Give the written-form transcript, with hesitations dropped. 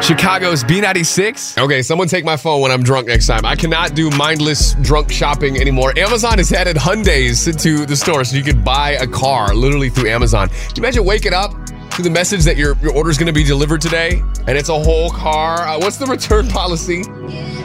Chicago's B96. Okay, someone take my phone when I'm drunk next time. I cannot do mindless drunk shopping anymore. Amazon has added Hyundais to the store so you could buy a car literally through Amazon. Can you imagine waking up to the message that your order's going to be delivered today and it's a whole car? What's the return policy?